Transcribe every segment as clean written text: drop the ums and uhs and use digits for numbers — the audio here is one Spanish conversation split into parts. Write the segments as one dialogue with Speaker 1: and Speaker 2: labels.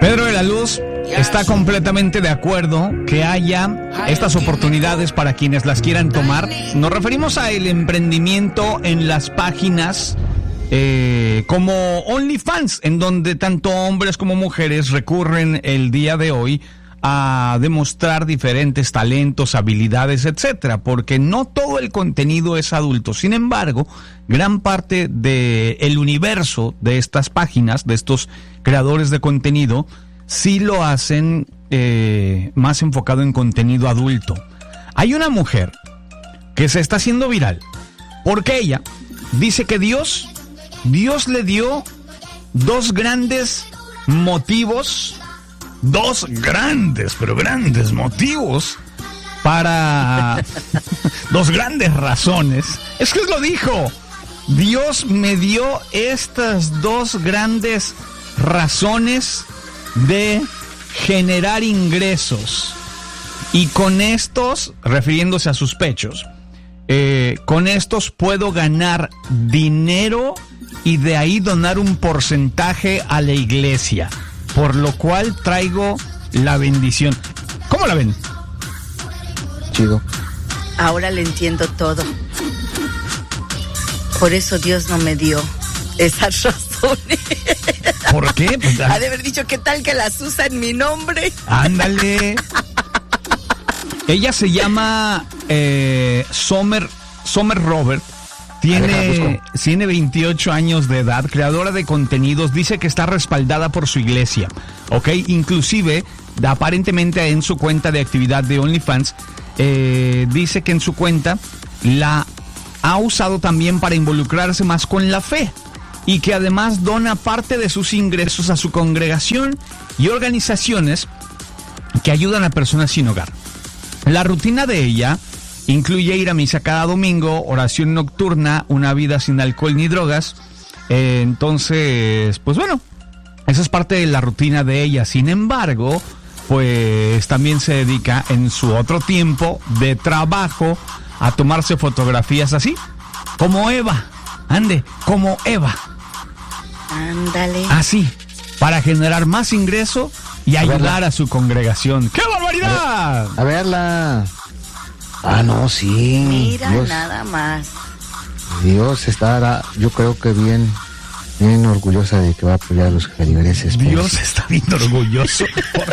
Speaker 1: Pedro de la Luz está completamente de acuerdo que haya estas oportunidades para quienes las quieran tomar. Nos referimos a el emprendimiento en las páginas como OnlyFans, en donde tanto hombres como mujeres recurren el día de hoy a demostrar diferentes talentos, habilidades, etcétera, porque no todo el contenido es adulto. Sin embargo, gran parte del universo de estas páginas, de estos creadores de contenido, sí lo hacen más enfocado en contenido adulto. Hay una mujer que se está haciendo viral porque ella dice que Dios le dio dos grandes motivos, dos grandes, pero grandes motivos para dos grandes razones. Es que lo dijo. Dios me dio estas dos grandes razones de generar ingresos. Y con estos, refiriéndose a sus pechos, con estos puedo ganar dinero y de ahí donar un porcentaje a la iglesia, por lo cual traigo la bendición. ¿Cómo la ven?
Speaker 2: Chido.
Speaker 3: Ahora le entiendo todo. Por eso Dios no me dio esas razones.
Speaker 1: ¿Por qué? Pues,
Speaker 3: ha de haber dicho, ¿qué tal que las usa en mi nombre?
Speaker 1: Ándale. Ella se llama Summer Robert. Tiene 28 años de edad, creadora de contenidos, dice que está respaldada por su iglesia, ¿ok? Inclusive, aparentemente en su cuenta de actividad de OnlyFans, dice que en su cuenta la ha usado también para involucrarse más con la fe y que además dona parte de sus ingresos a su congregación y organizaciones que ayudan a personas sin hogar. La rutina de ella incluye ir a misa cada domingo, oración nocturna, una vida sin alcohol ni drogas. Entonces, pues bueno, esa es parte de la rutina de ella. Sin embargo, pues también se dedica en su otro tiempo de trabajo a tomarse fotografías así, como Eva. Ande, como Eva.
Speaker 3: Ándale.
Speaker 1: Así, para generar más ingreso y ayudar a su congregación. ¡Qué barbaridad!
Speaker 2: A verla. Ah, no, sí.
Speaker 3: Mira,
Speaker 2: Dios,
Speaker 3: nada más.
Speaker 2: Dios estará, yo creo que bien orgullosa de que va a apoyar a los feligreses.
Speaker 1: Dios está bien orgulloso.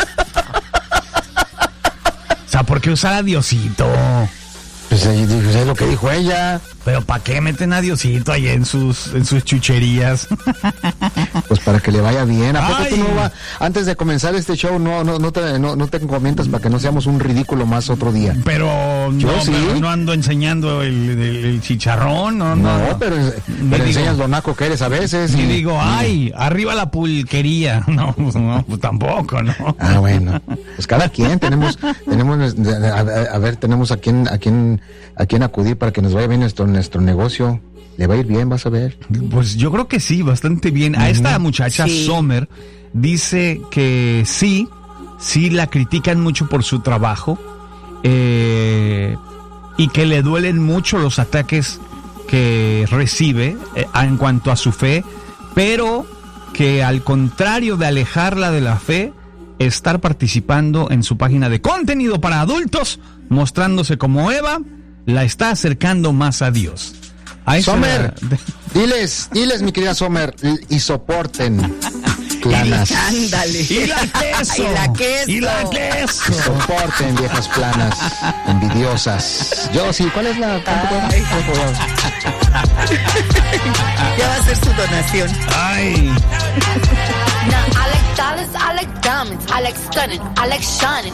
Speaker 1: O sea, ¿por qué usar a Diosito?
Speaker 2: Pues es lo que dijo ella.
Speaker 1: Pero ¿para qué meten a Diosito ahí en sus chucherías?
Speaker 2: Pues para que le vaya bien. ¿A poco tú no va? Antes de comenzar este show no te comentas para que no seamos un ridículo más otro día?
Speaker 1: Pero no ando enseñando el chicharrón, no.
Speaker 2: Pero enseñas lo naco que eres a veces.
Speaker 1: Y digo, arriba la pulquería. No, pues tampoco, ¿no?
Speaker 2: Ah, bueno. Pues cada quien tenemos a quién acudir para que nos vaya bien nuestro negocio. Le va a ir bien, vas a ver.
Speaker 1: Pues yo creo que sí, bastante bien. A esta muchacha, sí. Summer, dice que sí la critican mucho por su trabajo y que le duelen mucho los ataques que recibe en cuanto a su fe, pero que al contrario de alejarla de la fe, estar participando en su página de contenido para adultos, mostrándose como Eva, la está acercando más a Dios.
Speaker 2: Sommer, diles, mi querida Sommer, y soporten planas.
Speaker 3: Ándale.
Speaker 1: Y la queso.
Speaker 3: Y la queso.
Speaker 2: Soporten viejas planas, envidiosas. Yo sí, ¿cuál es la?
Speaker 3: Ya va a ser su donación.
Speaker 1: Ay.
Speaker 4: Now I like dollars, I like diamonds, I like stunning, I like shining.